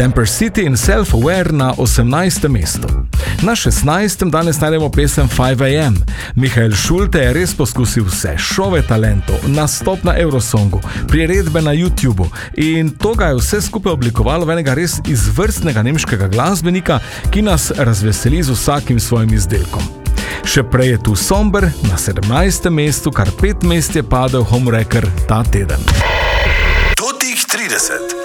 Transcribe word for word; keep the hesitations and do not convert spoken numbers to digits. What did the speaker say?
Temper City in Self-Aware na osemnajstem mestu. Na šestnajstem danes najdemo pesem five a m. Mihael Schulte je res poskusil vse, šove talentov, nastop na Eurosongu, priredbe na YouTubeu in to ga je vse skupaj oblikovalo v enega res izvrstnega nemškega glasbenika, ki nas razveseli z vsakim svojim izdelkom. Še prej je tu Somber na sedemnajstem mestu, kar pet mest je padel homewrecker ta teden. Tutih trideset.